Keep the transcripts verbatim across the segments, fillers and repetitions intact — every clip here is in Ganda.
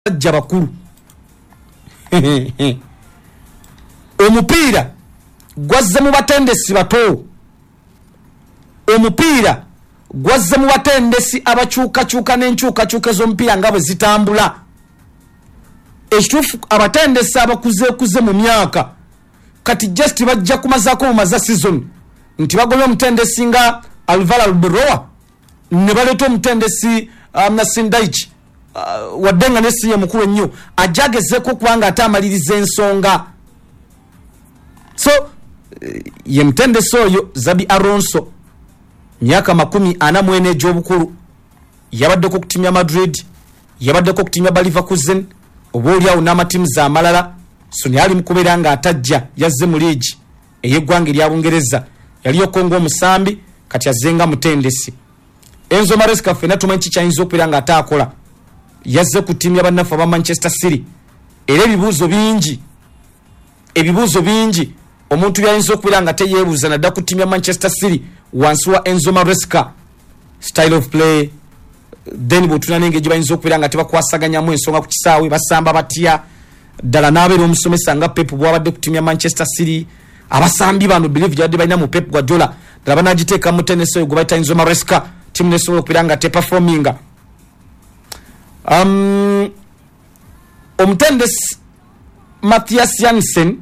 bakulu omupiira gwazze mu batendesi bato omupiira gwazze mu batendesi abakyuka kyuka n'enkyuka kyuka z'omupiira nga bwe zitambula ekituufu abatendesi abakuze kuze mu myaka kati just bajja kumazaako mu maza season nti bagolya omutendesi nga Alvaro Arbeloa ne baleeta omutendesi um, Nasindaichi uh, waddenga nesiye mukulu ennyo ajagezeeko kubanga ate amaliriza ensonga so uh, ye mutendesi oyo Zabi Alonso myaka makumi ana mu ena egy'obukulu yabaddeko okutimya Madrid yabaddeko okutimya ba Leverkusen oba oliawo n'amatimu z'amalala so ne ali mu kubeera nga atajja yazze mu liigi ey'eggwanga erya Bungereza yaliyo Kongo omusambi kati azenga mutendesi Enzo Maresca fena tumanyi kyayinza okubeera nga ataakola yazze ku ttiimu y'abannafu aba Manchester City era ebibuuzo bingi ebibuuzo bingi omuntu byayinza okubeera nga teyeebuuza nadda ku ttiimu ya Manchester City wansi wa Enzo Maresca style of play then bwotuna n'engeri gye bayinza okubeera nga tebakwasaganyamu ensonga ku kisaawe basamba batya ddala n'abeera omusomesa nga Pep bwabadde ku ttiimu ya Manchester City abasambi bano believe gyabadde balina mu Pep Guardiola ddala banagiteeka mu tennis oyo gwe bayita Enzo Maresca ttiimu nesobola okubeera nga teperforminga um, omutendesi Matthias Jansen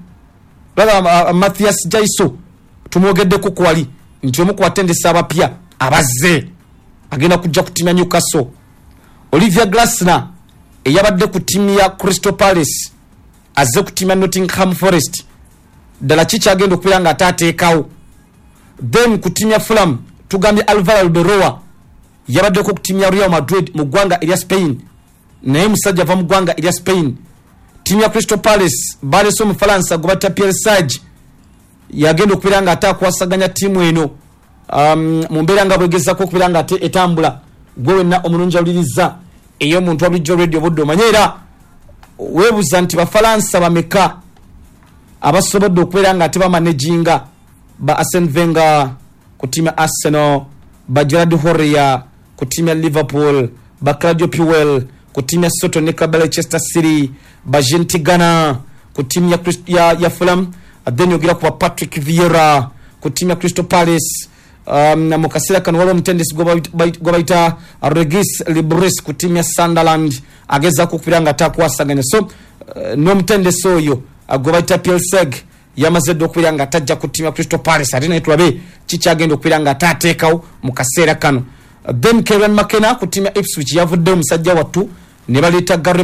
uh, Matthias Jaiso tumwogeddeko kwali nti omu ku batendesi abapya abazze agenda kujja ku ttiimu ya Newcastle Olivier Glasner eyabadde ku ttiimu ya Crystal Palace azze ku ttiimu ya Nottingham Forest ddala kiki agenda okubeera nga ataateekawo then ku ttiimu ya Fulham tugambye Alvaro Arbeloa yabaddeko ku ttiimu ya Real Madrid mu ggwanga erya Spain naye musajja ava mu ggwanga erya Spain ttiimu ya Crystal Palace baleese omufalansa gwe batta Pierre Sage yagenda okubeera nga ataakwasaganya ttiimu eno um, mu mbeera nga bwegezako okubeera nga ate etambula gwe wenna omulungi awuliriza ey'omuntu wa bulijjo radio budde omanye era weebuuza nti bafalansa bameka abasobodde okubeera nga ate bamaneginga ba Arsene Wenger ku ttiimu ya Arsenal ba Gerard Houllier ku ttiimu ya Liverpool ba Claudio Puel ku ttiimu ya Soto ne club ya Leicester City ba Jean Tigana ku ttiimu ya, ya, ya Fulham then yogira ku Patrick Vieira ku ttiimu ya Crystal Palace um, mu kaseera kano waliwo omutendesi gwe bayita Regis Libris ku ttiimu ya Sunderland agezaako okubeera nga ataakwasaganya so uh, n'omutendesi oyo uh, gwe bayita Pierre Sage yamaze dde okubeera nga atajja ku ttiimu ya Crystal Palace ate naye tulabe kikyagenda okubeera nga ataateekawo mu kaseera kano uh, then Kieran McKenna ku ttiimu ya Ipswich yavuddeyo omusajja wattu ne baleeta Gary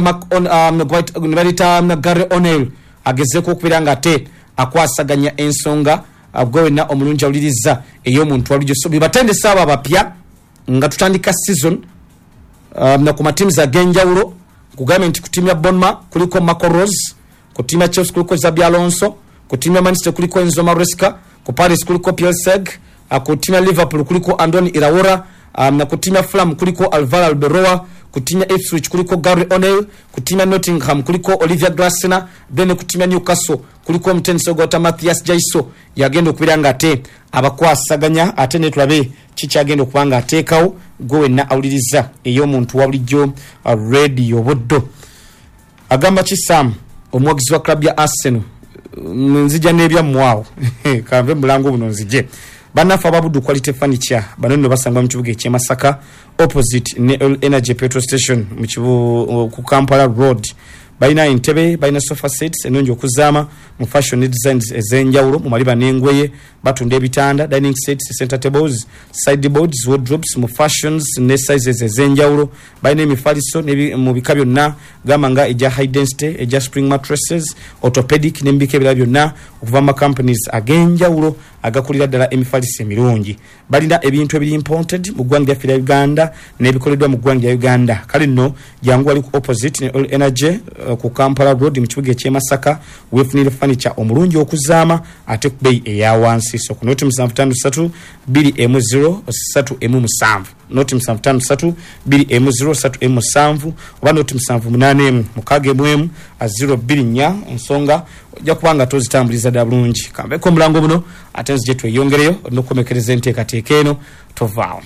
um, ne baleeta um, Gary O'Neill agezeeko okubeera nga ate akwasaganya ensonga gwe wenna omulungi awuliriza ey'omuntu walujo so bebatendesi abo abapya nga tutandika season um, na ku matiimu ag'enjawulo kugambye nti ku ttiimu ya Bournemouth kuliko Marco Rose ku ttiimu ya Chelsea kuliko Zabi Alonso ku ttiimu ya Manchester kuliko Enzo Maresca ku Paris kuliko Pierre Sage uh, ku ttiimu ya Liverpool kuliko Andoni Iraola um, na ku ttiimu ya Fulham kuliko Alvaro Arbeloa ku ttiimu ya Ipswich kuliko Gary O'Neill ku ttiimu ya Nottingham kuliko Olivier Glasner then ku ttiimu ya Newcastle kuliko omutendesi ogwata Matthias Jaiso yagenda okubeera nga ate abakwasaganya ate ne tulabe kikyagenda okuba nga ateekawo gwe wenna awuliriza ey'omuntu wa bulijjo uh, radio buddo agamba Kisam omuwagizi wa club ya Arsenal nzija n'ebyammwawo kanve mulango buno nzije bannaffe ababuddu quality furniture bano nno basanga mu kibuga eky'e Masaka opposite ne Energy petrol station mu kibu ku Kampala road balina entebe balina sofa sets ennungi okuzaama mu fashion designs ez'enjawulo mu maliba n'engweye batunda ebitanda dining sets center tables sideboards wardrobes mu fashions ne sizes ez'enjawulo balina emifaliso mu bika byonna gamba nga eja high density eja spring mattresses orthopedic n'embika ebirala byonna okuva mu companies ag'enjawulo agakulira ddala emifaliso emirungi balina ebintu ebiri imported mu ggwanga lyaffe lya Uganda n'ebikoleddwa mu ggwanga lya Uganda kale nno jangu wali ku opposite ne All Energy uh, ku Kampala road mu kibuga eky'e Masaka weefunire furniture omulungi okuzaama ate ku bbeeyi eya wansi so ku noti musanvu ttaano ssatu bbiri emu zero ssatu emu musanvu noti musanvu ttaano ssatu bbiri emu zero ssatu emu musanvu oba noti musanvu munaana emu mukaaga emu emu zero bbiri nnya ensonga ojja kuba nga tozitambuliza ddala bulungi kambeeko omulango buno ate nzije tweyongereyo olina okukomekereza enteekateeka eno tovaawo.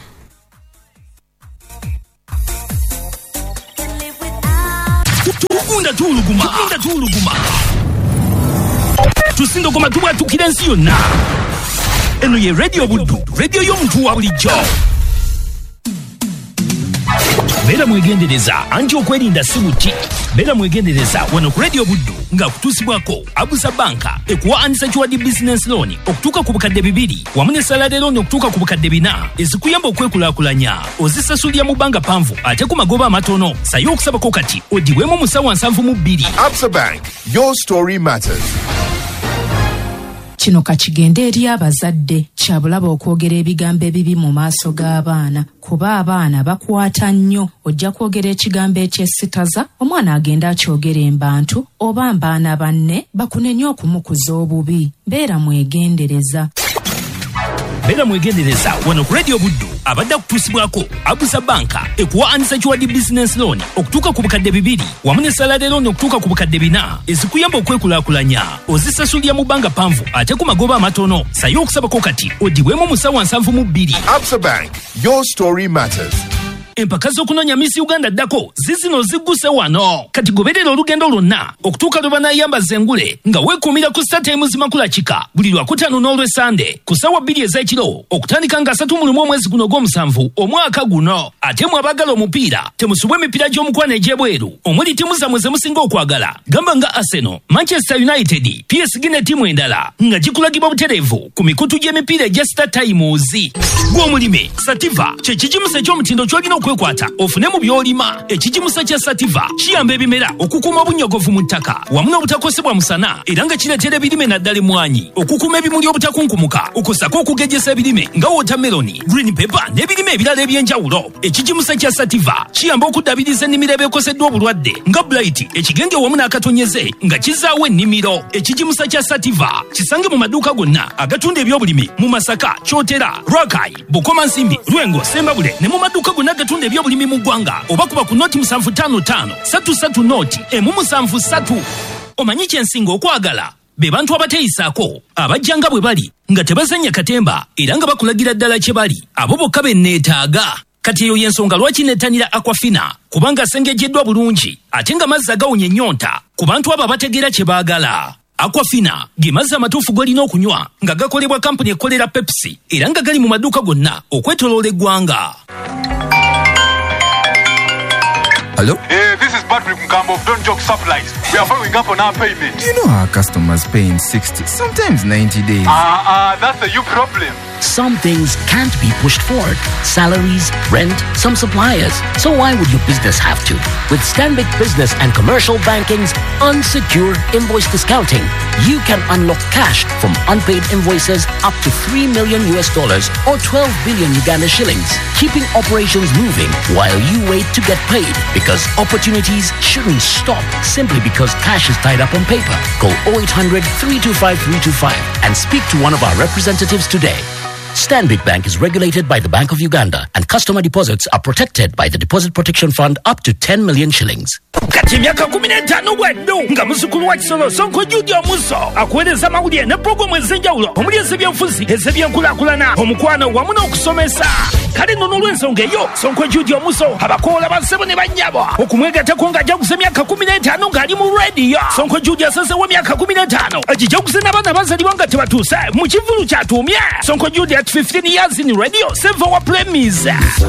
tukunda tuluguma tukunda tuluguma tusindo koma tuba tukirensi yonna eno ye radio buddu radio y'omuntu wa bulijjo Bera mwegendereza anti okwerinda sibuti Bera mwegendereza wano ku radio buddu nga kutusibwako Abusa Banka ekuwa anisa chwadi business loan okutuka ku bukadde bibiri wamune salary loan okutuka ku bukadde bina ezikuyamba okwekulakulanya ozisasulya mu banga panvu ate ku magoba amatono sayo okusabako kati odiwemu musawa nsanvu mu bbiri. Absa Bank, your story matters. Kino kachigende eri abazadde kyabulaba okwogera ebigambo ebibi mu maaso g'abaana kuba abaana bakwata nnyo ojja kwogera ekigambo ekyesitaza omwana agenda akyogera embantu oba mbaana banne bakunenya okumukuza obubi beera mwegendereza Bera mwegendereza wano ku radio buddu abadde kutusibwako Abusa Banka ekuwa anisa chwadi business loan okutuka ku bukadde bibiri wamune salary loan okutuka ku bukadde bina ezikuyamba okwekulakulanya ozisasulya mu banga panvu ate ku magoba amatono sayo okusabako kati odiwemu musawa nsanvu mu bbiri. Absa Bank, your story matters. Empaka z'okunonya Miss Uganda ddako zizino zigguse wano kati goberera olugendo lwonna okutuuka lwe banayamba zengule nga weekuumira ku StarTimes Zimakula Kika buli lwakutaano n'olwesande ku ssaawa bbiri ez'ekiro okutandika nga asatu mu lumu omwezi guno ogw'omusanvu omwaka guno ate mwe abaagala omupiira temusubwa emipiira gy'omukwano egy'ebweru omuli ttiimu zammwe ze musinga okwagala gamba nga Arsenal, Manchester United, P S G ne ttiimu endala nga gikulagibwa butereevu ku mikutu gy'emipiira egya StarTimes. Gw'omulime Sativa kye kigimusa eky'omutindo ky'olina okwekwata ofune mu byolima ekigimusa kya Sativa kiyamba ebimera okukuuma obunyogovu mu ttaka wamu n'obutakosebwa musana era nga kireetera ebirime naddala emmwanyi okukuuma ebimuli obutakunkumuka okosako okugejjesa ebirime nga watermeloni, green pepper n'ebirime ebirala eby'enjawulo. Ekigimusa kya Sativa kiyamba okuddabiriza ennimiro ebeekoseddwa obulwadde nga blight ekigenge wamu n'akatonyeze nga kizaawo ennimiro. Ekigimusa kya Sativa kisange mu maduuka gonna agatunda ebyobulimi mu Masaka, Kyotera, Rakai, Bukoma Nsimbi, Lwengo, Sembabule ne mu maduuka gonna agatunda ebyobulimi mu ggwanga oba kuba ku noti musanvu ttaano ttaano satu satu noti emu musanvu ssatu. Omanyi kyensinga okwagala be bantu abateeyisaako abajjanga bwe bali nga tebazannya katemba era nga bakulagira ddala kye bali abo bokka be neetaaga. Kati eyo y'ensonga lwaki nettanira Aquafina kubanga asengejjeddwa bulungi ate nga mazzi agawunya ennyonta ku bantu abo abategeera kye baagala. Aquafina ge mazzi amatuufu g'olina okunywa nga gakolebwa kampuni ekolera Pepsi era nga gali mu maduuka gonna okwetoloola eggwanga. Hello? Hey, this is Patrick Mkambo of Don't Joke Supplies. We are following up on our payment. You know our customers pay in sixty, sometimes ninety days. Ah, uh, uh, that's a you problem. Some things can't be pushed forward. Salaries, rent, some suppliers. So why would your business have to? With Stanbic Business and Commercial Banking's unsecured invoice discounting, you can unlock cash from unpaid invoices up to three million U S dollars or twelve billion Uganda shillings, keeping operations moving while you wait to get paid. Because opportunities shouldn't stop simply because cash is tied up on paper. Call oh eight hundred, three two five, three two five and speak to one of our representatives today. Stanbic Bank is regulated by the Bank of Uganda and customer deposits are protected by the Deposit Protection Fund up to ten million shillings. Kati emyaka kumi n'etaano bweddu nga muzzukulu wa Kisolo Sonko Judy Omuso akuweereza amawulire ne pulogulamu ez'enjawulo omuli ez'ebyenfuzi ez'ebyenkulaakulana omukwano wamu n'okusomesa. Kale nno n'olw'ensonga eyo Sonko Judy Omuso abakoola bassebo ne bannyabo okumwegattako ng'ajaguza emyaka kumi n'etaano ng'ali mu rediyo. Sonko Judy asazeewo emyaka kumi n'etaano agijaguze n'abaana bazalibwa nga tebatuuse mu kivulu ky'atuumye. Sonko Judy at fifteen years in radio save our premise.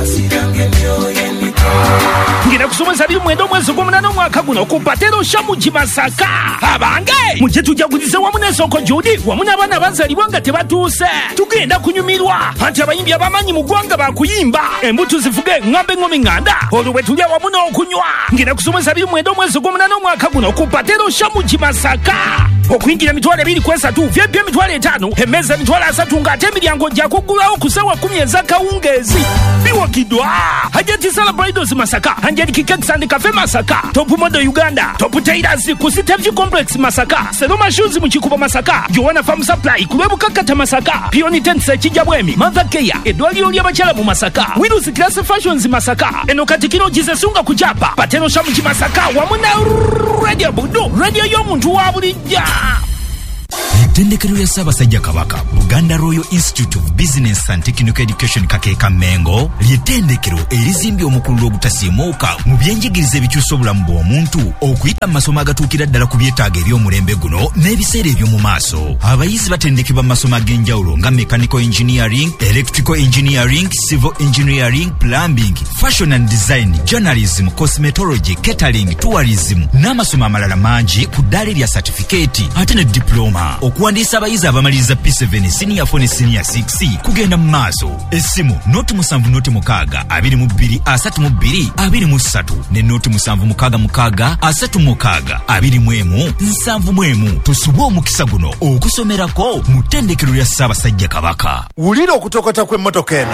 Ngina kusomesa biri mwenda omwezi gw'omunaana omwaka guno ku Patero Shamuji Masaka. Abange mujje tujagulize wamu ne Sonko Judy wamu n'abaana bazalibwa nga tebatuuse. Tugenda kunyumirwa anti abayimbi abamanyi mu ggwanga bakuyimba embuto zivuge ŋŋambe ŋŋomi ŋŋanda olwo bwe tulya wamu n'okunywa. Ngina kusomesa biri mwenda omwezi gw'omunaana omwaka guno ku Patero Shamuji Masaka. Okuyingira emitwalo ebiri ku esatu V I P emitwalo etaano emmeeza emitwalo asatu ng'ate emiryango gya kuggulawo ku ssaawa kumi ez'akawungeezi. Biwagiddwa Hajati Celebrities Masaka, Angelique Cakes and Cafe Masaka, Top Model Uganda, Top Tailors ku Siteview Complex Masaka, Seloma Shoes mu Kikubo Masaka, Joanna Farm Supply ku Lwebukakata Masaka, Pioni Tents Kijabwemi, Mother Care, eddwaliro ly'abakyala mu Masaka, Widows Class Fashions Masaka, eno Katikiro Gizesunga ku Kyapa, Patero Shamuji Masaka wamu na Radio Buddu, radio y'omuntu wa bulijja. Litendekero ya Ssaabasajja Kabaka Buganda Royal Institute of Business and Technical Education Kakeeka Mengo ly'ettendekero erizimbye omukulu ogutasiimuuka mu byenjigiriza ebikyusa obulamu bw'omuntu okuyita mu masomo agatuukira ddala ku byetaago eby'omulembe guno n'ebiseera eby'omu maaso. Abayizi batendekebwa mu masomo ag'enjawulo nga mechanical engineering, electrical engineering, civil engineering, plumbing, fashion and design, journalism, cosmetology, catering, tourism n'amasomo amalala mangi ku ddaala erya certificate ate ne diploma. Okuwandiisa abayizi abamaliriza P seven, senior four ne senior six kugenda mu maaso. Essimu noti musanvu noti mukaaga abiri mu bbiri asatu mu bbiri abiri mu ssatu ne noti musanvu mukaaga mukaaga asatu mukaaga abiri mu emu nsanvu mu emu. Tusubwe omukisa guno okusomerako mu ttendekero lya Ssaabasajja Kabaka. Wulira okutokota kw'emmotoka eno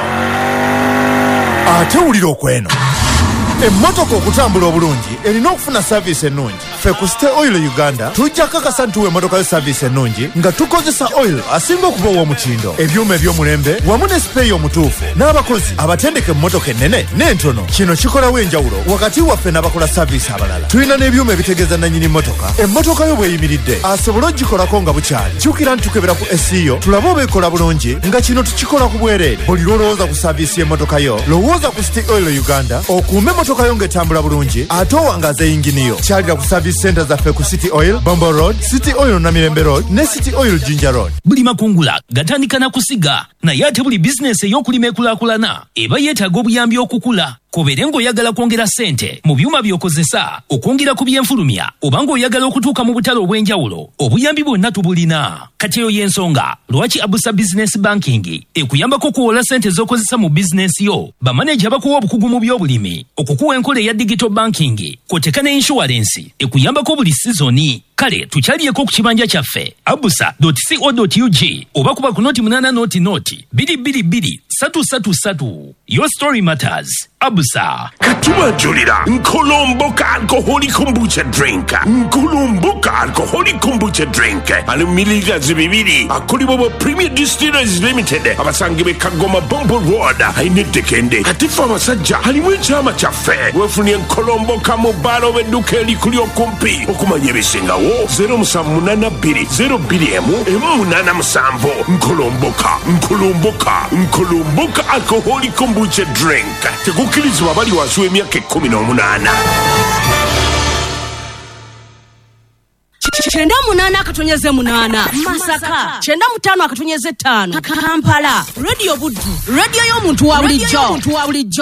ate wulira okweno. Emmotoka okutambula obulungi erina okufuna service ennungi. Ffe ku State Oil Uganda tujja kakasa nti emmotoka yo service ennungi nga tukozesa oil asinga okuba ow'omutindo, ebyuma eby'omulembe wamu ne sipeeyi omutuufu n'abakozi abatendeke emmotoka ennene n'entono. Kino kikolawo enjawulo wakati waffe n'abakola service abalala. Tulina n'ebyuma ebitegeeza nannyini mmotoka emmotoka yo bw'eyimiridde asobola ogikolako nga bukyali. Kyukira nti tukebera ku S E O tulabe oba ekola bulungi nga kino tukikola ku bwereere. Buli lw'olowooza ku service y'emmotoka yo lowooza ku State Oil Uganda okuume emmotoka yo ng'etambula bulungi ate owangaza yingini yo. Kyalira ku service center zaffe ku City Oil, Bombo Road, City Oil Namirembe Road ne City Oil Jinja Road. Buli makungula gatandika na kusiga naye ate buli bizinesi ey'okulima ekulaakulana eba yeetaaga obuyambi okukula. Kobeere ng'oyagala kwongera ssente mu byuma by'okozesa okwongera ku byenfulumya oba ng'oyagala okutuuka mu butale obw'enjawulo, obuyambi bwonna tubulina. Kati eyo y'ensonga lwaki Abusa Business Banking ekuyambako okuwola ssente z'okozesa mu bizinesi yo. Bamaneja bakuwa obukugu mu by'obulimi, okukuwa enkola eya digital banking, kw'oteeka ne inshuwarensi ekuyambako buli sizoni. Kale tukyaliyeko ku kibanja kyaffe abusa dot co dot u g oba kuba ku noti munana noti noti biri biri biri satu satu satu. Your story matters. Abusa. Katuma Julira Nkolomboka alcoholic kombucha drink. Nkolomboka alcoholic kombucha drink. Alumilira zibibiri akolibo Premier Distillers Limited abasangibe Kagoma Bombo Road ainedekende atifa amasajja halimu ekyama kyaffe wefunye Nkolomboka mu balo bedduka erikuli okumpi okumanya ebisingawo zero musanvu munana bbiri zero bbiri emu emu munana musanvu. Nkolomboka Nkolomboka Nkolomboka alcoholic kombucha drink. Tegukirizibwa bali wansi w'emyaka ekkumi n'omunaana. Chenda munana akatonyeze munana Masaka chenda mutano akatonyeze tano Kampala Radio Buddu radio y'omuntu wa bulijjo omuntu wa bulijjo.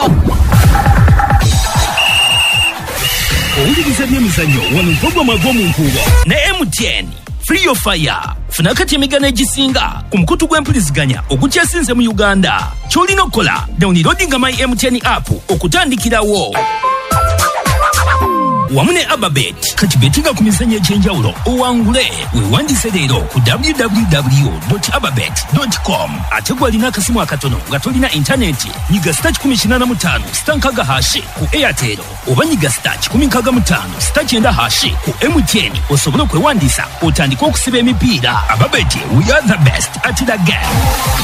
Owuliriza by'emizannyo wano mpogwa magw'omunkuubo ne M T N Free Your Fire. Funa kati emigano egisinga ku mukutu gw'empuliziganya ogukyasinze mu Uganda. Ky'olina okukola downloadinga my M T N app okutandikirawo wamu ne Ababet. Kati betinga ku mizannyo egy'enjawulo owangule weewandise leero ku w w w dot ababet dot com. Ate gw'alina akasimu akatono nga tolina intaneti nyiga star kikumi kinaana mu ttaano star nkaaga hashi ku Airtel oba nyiga star kikumi nkaaga mu ttaano star kyenda hashi ku M T N osobole okwewandiisa otandike okusiba emipiira. Ababet, we are the best at the game.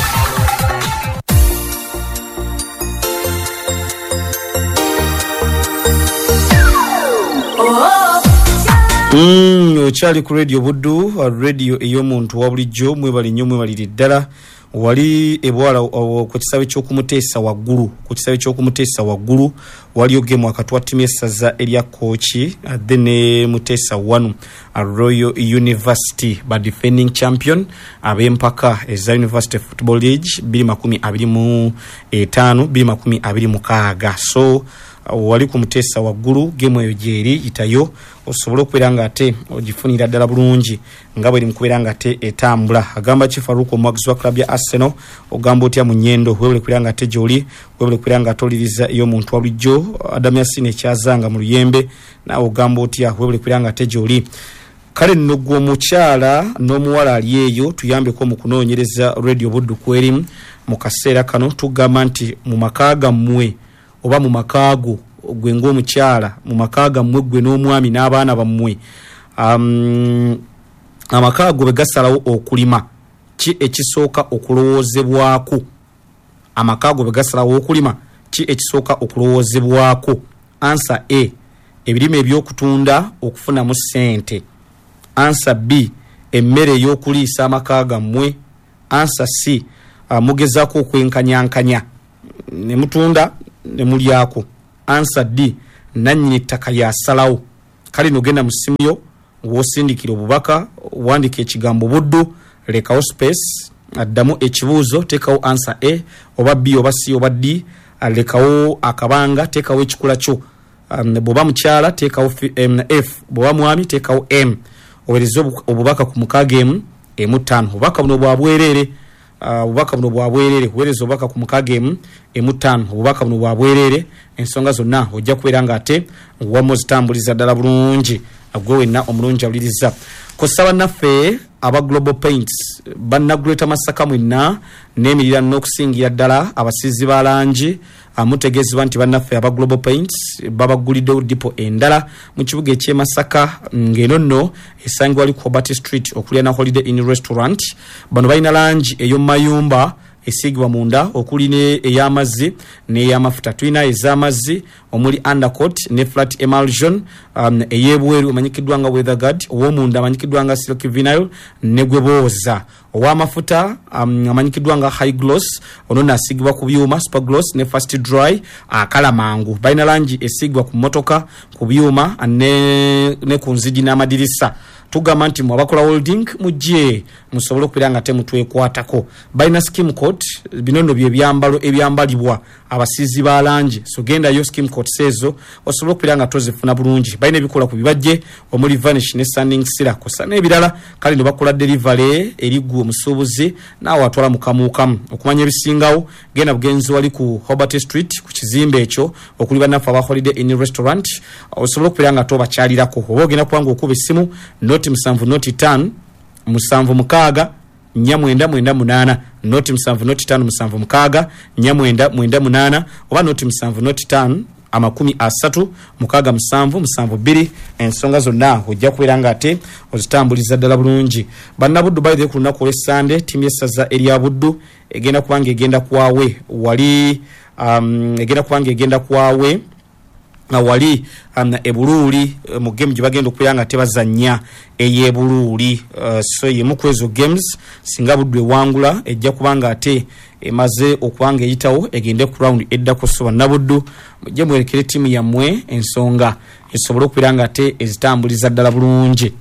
Mm, okyali ku Radio Buddu, radio ey'omuntu wa bulijjo. Mwebali nnyo mwebalire ddala. Wali ebwala ku kisawe ky'okumuteesa waggulu ku kisawe ky'okumuteesa waggulu waliyo gemu akatwa timu essaza erya kochi then muteesa wanu a Royal University ba defending champion ab'empaka eza University Football League bbiri makumi abiri mu etaano bbiri makumi abiri mu mukaaga. So wali ku muteesa waggulu gemu eyo gyeri itayo osobola okubeera nga ate ogifunira ddala bulungi nga bweri mukubeera nga ate etambula. Agamba Kifaruko omwagizi wa club ya Arsenal ogamba otya mu nnyendo webule kubeera nga ate gy'oli webule kubeera nga atoliriza ey'omuntu wa bulijjo. Adamu Yasini ekyazanga mu luyembe naawe ogamba otya webule kubeera nga ate gy'oli. Kale nno gwe omukyala n'omuwala ali eyo tuyambeko mu kunoonyereza Radio Buddu kwerimu mu kaseera kano tugamba nti mu maka gammwe oba mu makaago gwe ng'omukyala mu makaaga mmwe gwe n'omwami n'abaana bammwe um, amakaago bwe gasalawo okulima ki ekisooka okulowoozebwako? Amakaago bwe gasalawo okulima ki ekisooka okulowoozebwako? Answer A, ebirime eby'okutunda okufunamu ssente. Answer B, emmere ey'okuliisa amaka gammwe? Answer C. Uh, mugezaako okwenkanyankanya ne mutunda ne mulyako. Answer D. Nannyini ttaka yasalawo. Kale nogenda mu ssimu yo w'osindikira obubaka wandika ekigambo buddu lekawo space addamu ekibuuzo teekawo answer A oba B oba C oba D lekawo akabanga teekawo ekikula kyo. Um, bw'oba mukyala teekawo F bw'oba mwami teekawo M. Owereza obubaka ku mukaaga emu emu ttaano. Obubaka buno bwa bwereere. Uh, obubaka buno bwa bwereere kuweereza obubaka ku mukaaga emu emu ttaano. Obubaka buno bwa bwereere ensonga zonna ojja kubeera ng'ate wamu zitambuliza ddala bulungi gwe wenna omulungi awuliriza. Kosa bannaffe aba Global Paints bannaguleta Masaka mwenna n'emirira n'okusingira ddala abasizi ba langi. Amutegeezebwa nti bannaffe aba Global Paints babaguliddewo dipo endala mu kibuga eky'e Masaka ng'eno nno esangibwa wali ku Hobart Street okulya na Holiday Inn Restaurant. Bano balina langi ey'omumayumba esiigibwa munda okuli ne ey'amazzi n'ey'amafuta. Tulina ez'amazzi omuli undercoat ne flat emulsion, um, ey'ebweru amanyikiddwa nga weatherguard, ow'omunda amanyikiddwa nga silk vinyl ne gwebooza. Ow'amafuta um, amanyikiddwa nga high gloss ono nasiigibwa ku byuma super gloss ne fast dry akala mangu. Balina langi esiigibwa ku motoka ku byuma ne, ne ku nzigi n'amadirisa. Tugamba nti mu abakola holding mujje musobole okubeera nga temutwekwatako. Balina scheme coat bino nno bye byambalo ebyambalibwa abasizi ba langi. So genda yo scheme coat sezo osobola okubeera nga tozifuna bulungi. Balina ebikola ku bibajje omuli vanish ne sanding sira kosa n'ebirala. Kale no bakola delivery eriggu omusuubuzi naawe atwala mukamuukamu. Okumanya ebisingawo genda bugenzi wali ku Hobart Street ku kizimbe ekyo okuli bannaffe aba Holiday Inn Restaurant osobola okubeera nga tobakyalirako. Oba ogenda kubanga okuba essimu noti musanvu noti ttaano musanvu mukaaga nnya mwenda mwenda munaana noti musanvu noti ttaano musanvu mukaaga nnya mwenda mwenda munaana oba noti musanvu noti ttaano amakumi asatu mukaaga musanvu musanvu bbiri. Ensonga zonna ojja kubeera nga ate ozitambuliza ddala bulungi. Bannabuddu bayire ku lunaku olw'Essande ttiimu y'essaza erya Buddu egenda kubanga egenda kwawe wali um, egenda kubanga egenda kwawe na wali um, ebuluuli mu game gye bagenda okubeera nga tebazannya ey'ebuluuli. Uh, so yemu ku ezo games singa Buddu ewangula ejja kubanga ate emaze okubanga eyitawo egende ku round eddako. So bannabuddu mujje mwerekere ttiimu yammwe ensonga esobole okubeera nga ate ezitambuliza ddala bulungi.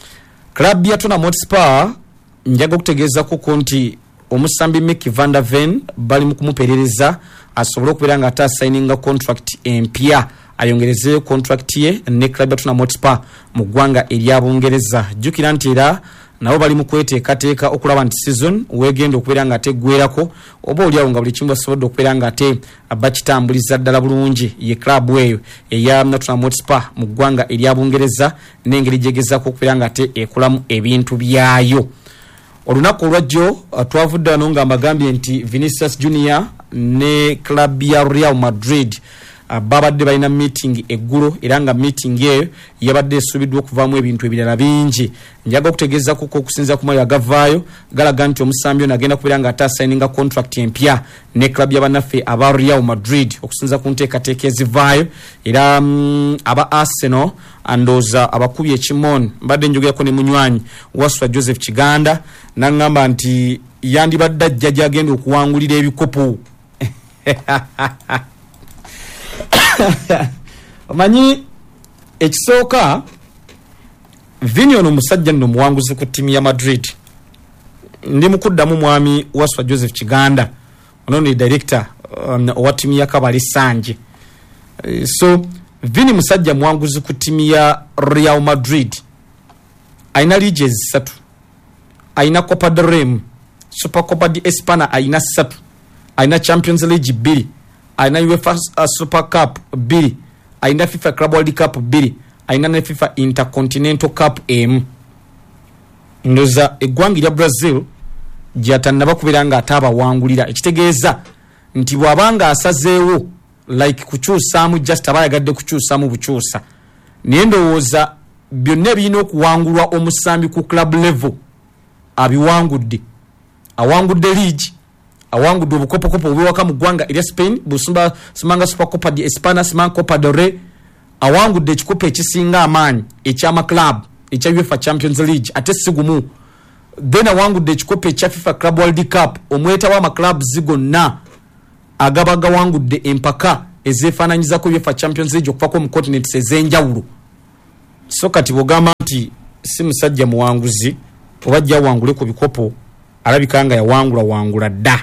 Club ya Tottenham Hotspur njaga okutegeezako ko nti omusambi Mick van der Ven bali mu kumuperereza asobole okubeera nga ate assigninga contract empya ayongereze contract ye ne club ya Tottenham Hotspur mu ggwanga erya Bungereza. Jjukira nti era nabo bali mu kweteekateeka okulaba nti season weegenda okubeera nga ate ggwerako oba oliawo nga buli kimu basobodde okubeera nga ate bakitambuliza ddala bulungi ye club eyo eya Tottenham Hotspur mu ggwanga erya Bungereza n'engeri gyegezaako okubeera nga ate ekolamu ebintu byayo. Olunaku olwajjo uh, twavudde wano nga mbagambye nti Vinicius Junior ne club ya Real Madrid uh, babadde balina meeting eggulo era nga meeting eyo yabadde esuubiddwa okuvaamu ebintu ebirala bingi. Njaga okutegeeza kuko okusinza ku mali agavaayo galaga nti omusambi ono agenda kubeera nga ate assigninga contract empya ne club y'abannaffe aba Real Madrid okusinza ku nteekateeka ezivaayo era um, aba Arsenal andooza abakubye ekimoon mbadde njogerako ne munywanyi Waswa Joseph Kiganda n'angamba nti yandibadde ajja gy'agenda okuwangulira ebikopo. Omanyi ekisooka Vini ono musajja nno muwanguzi ku ttiimu ya Madrid. Ndi mukuddamu mwami Waswa Joseph Kiganda ono ni director um, owa ttiimu ya Kabale Sanje. Uh, so Vini musajja muwanguzi ku ttiimu ya Real Madrid. Aina leagues ssatu. Aina Copa del Rey, Super Copa de España aina ssatu. Aina Champions League bbiri. Aina UEFA uh, Super Cup bbiri. Aina FIFA Club World Cup bbiri. Aina ne FIFA Intercontinental Cup emu. Ndoza eggwanga lya Brazil gyatannaba kubeera nga ate abawangulira. Ekitegeeza nti bw'abanga asazeewo like kukyusaamu just aba yagadde kukyusaamu bukyusa. Naye ndowooza byonna birina okuwangulwa omusambi ku club level abiwangudde. Awangudde league, awangudde obukopokopo obuwaka mu ggwanga erya Spain busumba simanga Super Copa de España simanga Copa del Rey. Awangudde ekikopo ekisinga amaanyi ekyama club ekya UEFA Champions League ate sigumu then awangudde ekikopo ekya FIFA Club World Cup omweta wa maclubs gonna agabaga wangudde empaka ezefaananyizako UEFA Champions League okufako mu continents ezenjawulo. So kati bogamba nti si musajja muwanguzi obajja wangule ku bikopo alabikanga yawangula wangula dda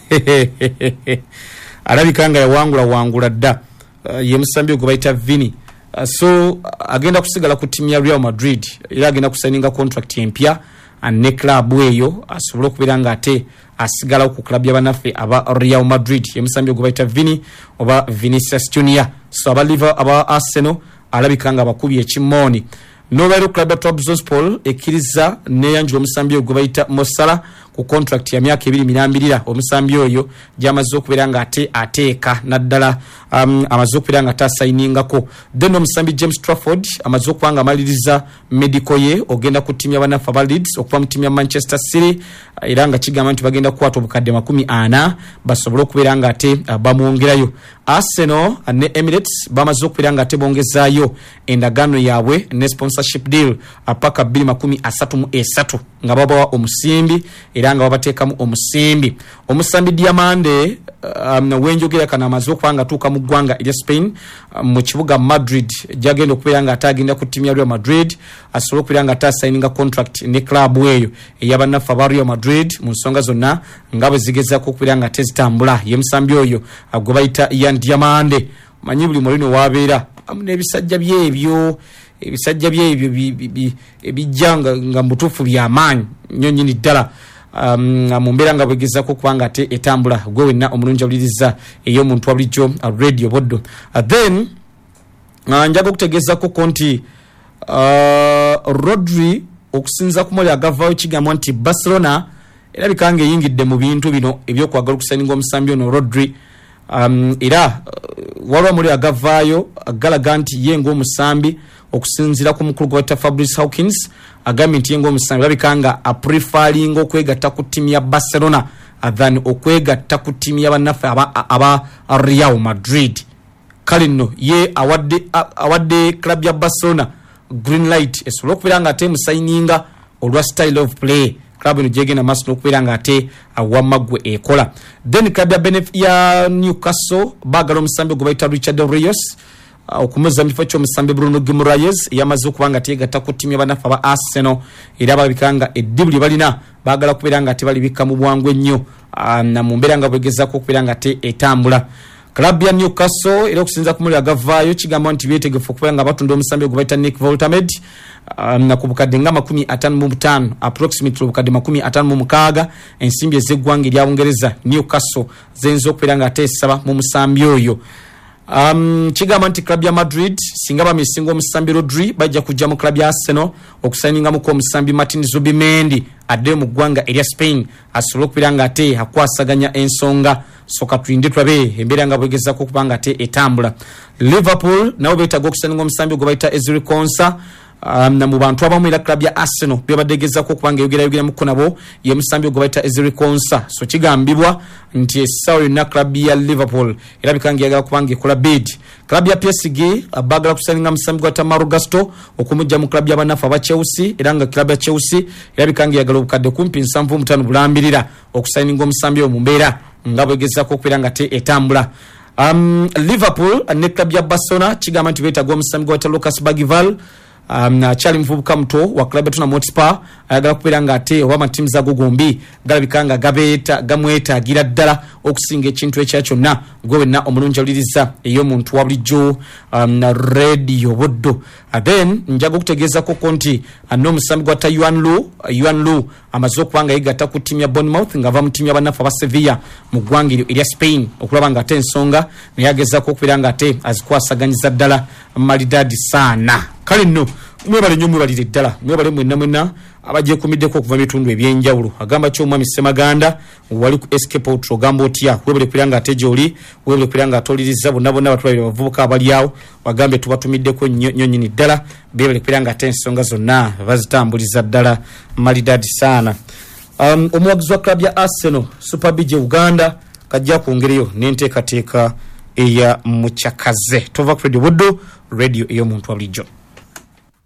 alabikanga yawangula wangula dda uh, ye musambi gwe bayita Vini. Uh, so uh, agenda kusigala ku timu ya Real Madrid era agenda kusigninga contract empya ne club eyo asobola okubeera nga ate asigala ku club y'abanafe aba Real Madrid ye musambi gwe bayita Vini oba Vinicius Junior. So aba Liverpool aba Arsenal alabikanga abakubi ekimoni. Novairo club ya Trabzonspor ekiriza neyanjula omusambi gwe bayita Mosala ku contract ya myaka ebiri minambirira. Omusambi oyo gyamaze okubeera nga ate ateeka naddala um, amaze okubeera nga tasainingako. Then omusambi James Trafford amaze okubanga amaliriza medical ye ogenda ku timu y'abanafu aba Leeds okuva mu timu ya Manchester City era nga kigamba nti bagenda kukwata obukadde makumi ana basobole okubeera nga ate uh, bamwongerayo. Arsenal ne Emirates bamaze okubeera nga ate bongezaayo endagaano yaabwe ne sponsorship deal apaka bbiri makumi asatu mu esatu nga babawa omusimbi era nga babateekamu omusimbi. Omusambi Diamande um, wenjogera kana amaze okubanga tuuka mu ggwanga erya Spain um, mu kibuga Madrid gyagenda okubeera nga atagenda ku timu ya Real Madrid asobole okubeera nga atasayininga contract ne club eyo ey'abanafu aba Real Madrid mu nsonga zonna nga bwe zigezaako okubeera nga tezitambula. Ye musambi oyo gwe bayita Ian Diamande manyi buli mulino wabeera n'ebisajja byebyo ebisajja byebyo ebijjanga nga mutuufu by'amaanyi nnyo nnyini ddala um, mu mbeera nga bwegezaako kubanga ate etambula gwe wenna omulungi awuliriza ey'omuntu wa bulijjo uh, radio boddo uh, then uh, njaga okutegeezako ko nti uh, Rodri okusinza ku muli agavaayo kigambwa nti Barcelona erabika nga eyingidde mu bintu bino ebyokwagala okusayininga omusambi ono Rodri. Um, era uh, waliwo muli agavaayo agalaga nti ye ng'omusambi okusinzira ku mukulu gwa Fabrice Hawkins agambye nti ye ng'omusambi erabika nga aprefaringa okwegatta ku timu ya Barcelona than okwegatta ku timu y'abanafe aba, aba Real Madrid. Kale nno ye awadde, awadde club ya Barcelona green light esobola okubeera nga ate musayininga olwa style of play club eno gyegenda maaso n'okubeera nga ate awamaggwe ekola. Then club ya Benef ya Newcastle baagala omusambi gwe bayita Richard Rios uh, okumuzza mu kifo ky'omusambi Bruno Guimaraes yamaze okuba nga teegatta ku ttiimu y'abanafu aba Arsenal era balabika nga eddibu lye balina baagala kubeera nga tebalibikka mu bwangu ennyo uh, na mu mbeera nga bwegezaako okubeera nga te etambula. Club ya Newcastle era okusinza ku muli agavaayo kigamba nti byetegefu okubeera nga batunda omusambi gwe bayita Nick Voltamed um, na ku bukadde nga makumi ataano mu butaano approximately obukadde makumi ataano mu mukaaga ensimbi ez'eggwanga erya Bungereza Newcastle ziyinza okubeera nga ateesaba mu musambi oyo. Um, kigamba nti club ya Madrid singa bamisinga omusambi Rodri bajja kujja mu club ya Arsenal okusayiningamu ko omusambi Martin Zubimendi adde mu ggwanga erya Spain asobole okubeera nga ate akwasaganya ensonga soka tulinde tulabe embeera nga bwegezaako okuba nga ate etambula. Liverpool nabo beetaaga okusayininga omusambi gwe bayita Ezri Konsa um, na mu bantu abamu era club ya Arsenal bebadegezaako okuba nga yogerayogeramuko nabo ye musambi gwe bayita Ezri Konsa. So kigambibwa nti essaawa yonna club ya Liverpool era bikanga yagala kuba nga ekola bid. Club ya P S G baagala kusayininga musambi gwa Tamaro Gasto okumujja mu club y'abanafu aba Chelsea era nga club ya Chelsea era bikanga yagala obukadde kumpi nsanvu mu butaano bulambirira okusayininga omusambi oyo mu mbeera nga bwegezaako okubeera nga te etambula. Um, Liverpool ne club ya Barcelona kigamba nti beetaaga omusambi gwa Lucas Bagival um, akyali muvubuka muto wa club ya Tottenham Hotspur ayagala kubeera nga ate oba amatiimu zago gombi galabika nga gabeeta gamwetaagira ddala okusinga ekintu ekya kyonna gwe wenna omulungi awuliriza ey'omuntu wa bulijjo um, na radio boddo. Uh, then njaga okutegeezako ko nti uh, n'omusambi gwa ta Yuan Lu uh, Yuan Lu amaze okuba nga yegatta ku ttiimu ya Bournemouth ng'ava mu ttiimu y'abanafu aba Sevilla mu ggwanga eryo erya Spain okulaba nga ate ensonga naye agezaako okubeera nga ate azikwasaganyiza ddala malidaadi saana. Kale nno mwebale nnyo mwebalire ddala mwebale mwenna mwenna abagyekumiddeko okuva bitundu ebyenjawulo. Agamba ky'omwami Ssemaganda wali ku Escape Outro ogamba otya webale kubeera nga ate gy'oli webale kubeera nga atoliriza bonna bonna abatwalire abavubuka abali awo wagambe tubatumiddeko nnyo nnyini ddala beebale kubeera nga ate ensonga zonna bazitambuliza ddala malidaadi saana. Um, omuwagizi wa club ya Arsenal Super B J Uganda kajja kwongereyo n'enteekateeka eya mukyakaze. Tova ku Radio Buddo radio ey'omuntu wa bulijjo.